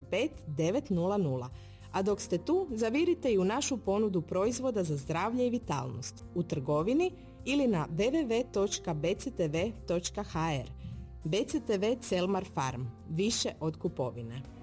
485 900. A dok ste tu, zavirite i u našu ponudu proizvoda za zdravlje i vitalnost u trgovini ili na www.bctv.hr. BCTV Celmar Farm. Više od kupovine.